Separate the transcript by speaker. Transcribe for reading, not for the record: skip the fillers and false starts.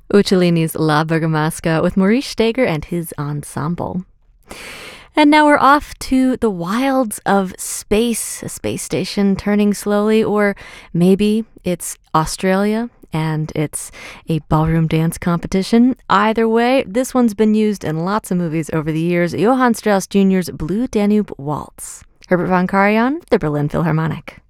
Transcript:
Speaker 1: Uccellini's La Bergamasca with Maurice Steger and his ensemble. And now we're off to the wilds of space, a space station turning slowly, or maybe it's Australia and it's a ballroom dance competition. Either way, this one's been used in lots of movies over the years. Johann Strauss Jr.'s Blue Danube Waltz. Herbert von Karajan, the Berlin Philharmonic.